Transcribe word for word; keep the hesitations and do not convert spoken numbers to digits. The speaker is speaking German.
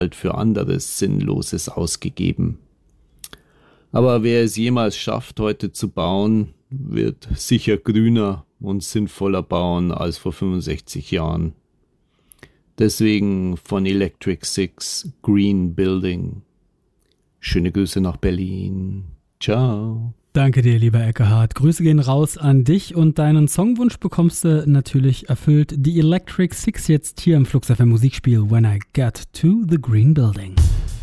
halt für anderes Sinnloses ausgegeben. Aber wer es jemals schafft, heute zu bauen, wird sicher grüner und sinnvoller bauen als vor fünfundsechzig Jahren. Deswegen von Electric Six Green Building. Schöne Grüße nach Berlin. Ciao. Danke dir, lieber Eckehard. Grüße gehen raus an dich und deinen Songwunsch bekommst du natürlich erfüllt. Die Electric Six jetzt hier im Flux F M Musikspiel When I Get to the Green Building.